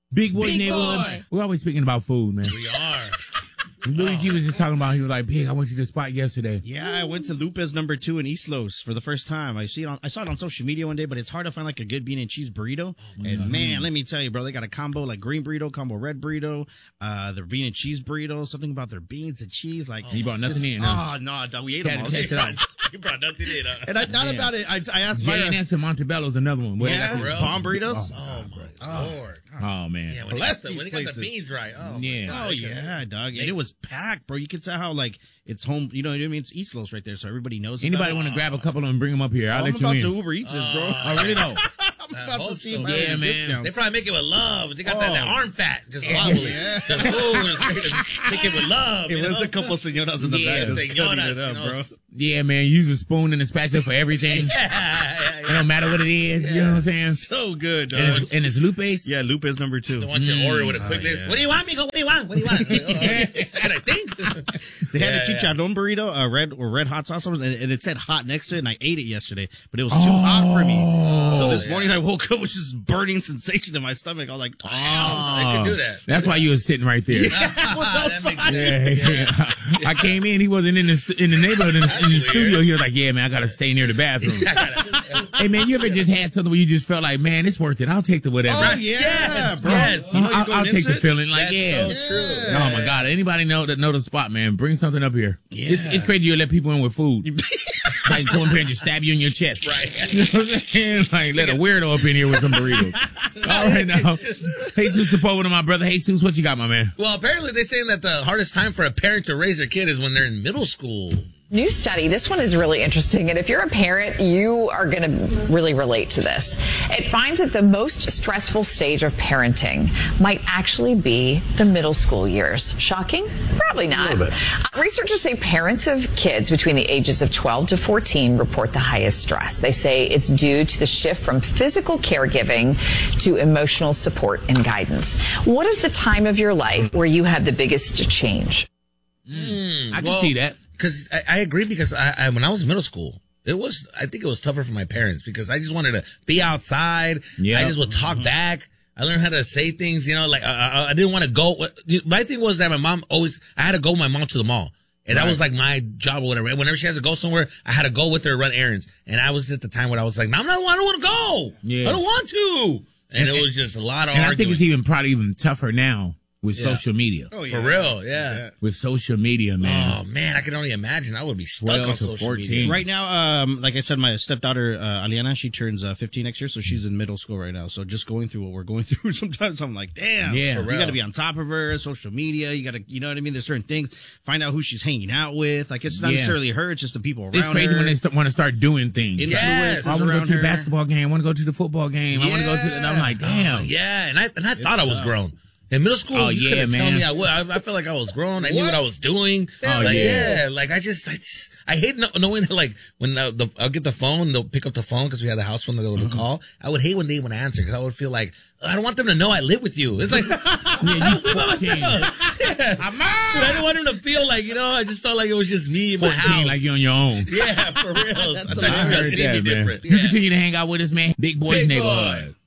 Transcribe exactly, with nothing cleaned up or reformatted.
Big Boy's Big Neighborhood. Boy. We're always speaking about food, man. We are. Louis G was just talking about, he was like, Big, I went to the spot yesterday. Yeah, I went to Lupe's number two in East Los for the first time. I see it on, I saw it on social media one day, but it's hard to find like a good bean and cheese burrito. Oh and God. Man, let me tell you, bro, they got a combo like green burrito, combo red burrito, uh, their bean and cheese burrito, something about their beans and cheese. Like, he brought nothing just, in. Huh? Oh, no, dog, we ate Had them all. to test it out. You brought nothing in. Huh? And I thought Man. about it. I, I asked J Myra. and S and Montebello's another one. Where Yeah, they got- bomb burritos. Oh, my oh. Lord. Oh, man. Yeah, when they got the, when they got the beans right. Oh, Yeah. my God. Oh yeah, dog. And it was packed, bro. You could tell how like it's home. You know what I mean? It's East Los right there, so everybody knows. Anybody want to grab a couple of them and bring them up here? I'll Oh, let I'm you about in. to Uber Eats this, bro. Oh, really though? I'm about to see so. if I Yeah, have man. discounts. They probably make it with love. They got that, Oh. that arm fat. Just lovely. Yeah. The food is make it with love. It you was know? a couple senoras in the Yeah, back just cutting senoras, it up, you know, bro. s- Yeah, man. Use a spoon and a spatula for everything. Yeah, yeah, It don't matter what it is. You know what I'm saying? So good, dog. And it's, and it's Lupe's. Yeah, Lupe's number two. They want you to order with a quick Oh, list. yeah. What do you want, Migo? What do you want? What do you want? Oh, okay. Can I think? They had Yeah, a chicharron burrito, a red or red hot sauce, and, and it said hot next to it, and I ate it yesterday, but it was too hot for me. So this yeah. morning I woke up with just burning sensation in my stomach. I was like, damn. I can do that. That's why you was sitting right there. I was That makes outside. sense. Yeah, yeah. I came in. He wasn't in the st- in the neighborhood in the, in the weird. studio. He was like, "Yeah, man, I gotta stay near the bathroom." Hey, man, you ever just had something where you just felt like, "Man, it's worth it. I'll take the whatever." Oh, yeah, Yes, bro. yes. You know, you I'll, go I'll in take the instant? feeling. Like, That's yeah. so true. Oh my God! Anybody know that know the spot, man? Bring something up here. It's, it's crazy you let people in with food. Like come up here and just stab you in your chest. Right. You know what I'm saying? Like let a weirdo up in here with some burritos. All right now, Jesus Sepulveda, my brother. Jesus, what you got, my man? Well, apparently they're saying that the hardest time for a parent to raise their kid is when they're in middle school. New study. This one is really interesting. And if you're a parent, you are going to really relate to this. It finds that the most stressful stage of parenting might actually be the middle school years. Shocking? Probably not. Uh, researchers say parents of kids between the ages of twelve to fourteen report the highest stress. They say it's due to the shift from physical caregiving to emotional support and guidance. What is the time of your life where you have the biggest change? Mm, I can well, see that. Because I, I agree, because I, I, when I was in middle school, it was, I think it was tougher for my parents because I just wanted to be outside. Yeah. I just would talk back. I learned how to say things, you know, like I, I, I didn't want to go. My thing was that my mom always, I had to go with my mom to the mall. And that Right. was like my job or whatever. Whenever she has to go somewhere, I had to go with her to run errands. And I was at the time where I was like, no, I'm not, I don't want to go. Yeah. I don't want to. And, it was just a lot of And I arguing. think it's even probably even tougher now with Yeah. social media. Oh, For real, yeah. With social media, man. Oh, man, I can only imagine. I would be stuck twelve on to social fourteen. media. Right now, um, like I said, my stepdaughter, uh, Aliana, she turns uh, fifteen next year, so she's in middle school right now. So just going through what we're going through sometimes, I'm like, damn. Yeah. You got to be on top of her, social media. You got to, you know what I mean? There's certain things. Find out who she's hanging out with. Like, it's not Yeah. necessarily her, it's just the people around It's crazy her. when they st- want to start doing things. Yes. I want to go around to the her. basketball game. I want to go to the football game. I want to go to the, and I'm like, damn. Oh, yeah, and I and I thought I was grown. In middle school, Oh, you yeah, couldn't tell man. me I would. I, I felt like I was grown. I knew what I was doing. Oh, like, yeah. Like, I just, I just, I hate kno- knowing that, like, when the, the, I'll get the phone, they'll pick up the phone because we had the house phone that they would call. I would hate when they would answer because I would feel like, I don't want them to know I live with you. It's like, I don't live by myself. Yeah. I'm I didn't want them to feel like, you know, I just felt like it was just me in my fourteen, house. like you're on your own. Yeah, for real. I thought you I were going to heard see me that, man. different. You Yeah. continue to hang out with us, man. Big Boys Big Neighborhood. Boy.